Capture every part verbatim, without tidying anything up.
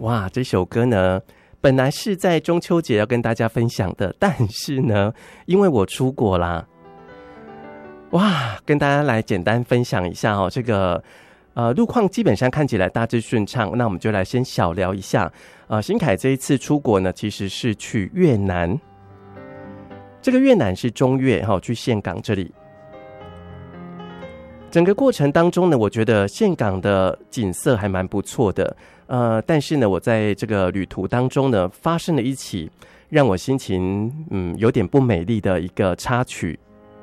哇，这首歌呢本来是在中秋节要跟大家分享的，但是呢因为我出国啦，哇，跟大家来简单分享一下哦，这个呃路况基本上看起来大致顺畅，那我们就来先小聊一下。呃新凯这一次出国呢其实是去越南，这个越南是中越、哦、去岘港这里。整个过程当中呢，我觉得岘港的景色还蛮不错的，呃，但是呢，我在这个旅途当中呢，发生了一起让我心情嗯有点不美丽的一个插曲。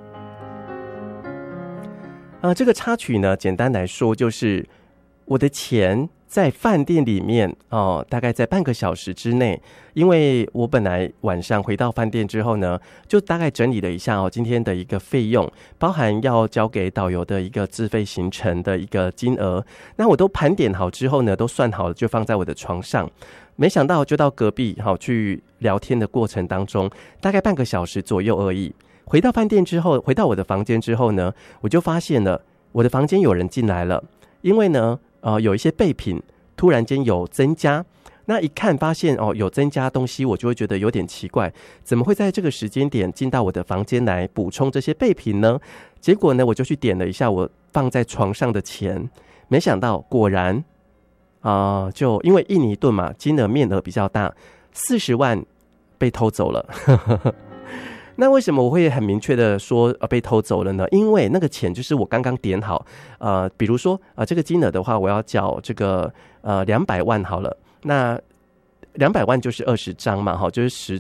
呃，这个插曲呢，简单来说就是我的钱在饭店里面哦，大概在半个小时之内，因为我本来晚上回到饭店之后呢，就大概整理了一下哦，今天的一个费用，包含要交给导游的一个自费行程的一个金额，那我都盘点好之后呢，都算好了，就放在我的床上。没想到就到隔壁好去聊天的过程当中，大概半个小时左右而已。回到饭店之后，回到我的房间之后呢，我就发现了我的房间有人进来了，因为呢呃，有一些备品突然间有增加，那一看发现哦有增加东西，我就会觉得有点奇怪，怎么会在这个时间点进到我的房间来补充这些备品呢？结果呢，我就去点了一下我放在床上的钱，没想到果然啊、呃，就因为印尼盾嘛，金额面额比较大，四十万被偷走了。那为什么我会很明确的说呃被偷走了呢？因为那个钱就是我刚刚点好，呃，比如说呃这个金额的话，我要缴这个呃两百万好了，那两百万就是二十张嘛，哈，就是十